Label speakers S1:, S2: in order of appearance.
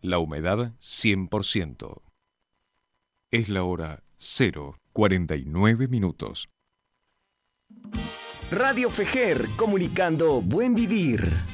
S1: La humedad 100%. Es la hora 0:49.
S2: Radio Fejer, comunicando buen vivir.